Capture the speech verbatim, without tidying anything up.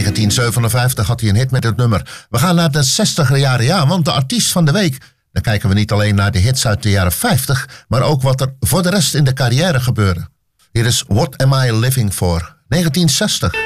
negentien zevenenvijftig had hij een hit met het nummer. We gaan naar de zestiger jaren, ja, want de artiest van de week... dan kijken we niet alleen naar de hits uit de jaren vijftig... maar ook wat er voor de rest in de carrière gebeurde. Hier is What Am I Living For, negentien zestig.